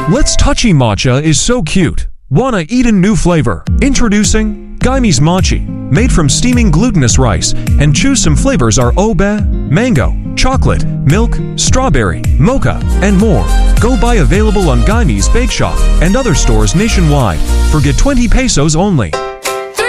Let's Touchy Matcha is so cute. Wanna eat a new flavor? Introducing Gaime's Mochi, made from steaming glutinous rice, and choose some flavors are obe, mango, chocolate, milk, strawberry, mocha, and more. Go buy available on Gaime's Bake Shop and other stores nationwide for get 20 pesos only.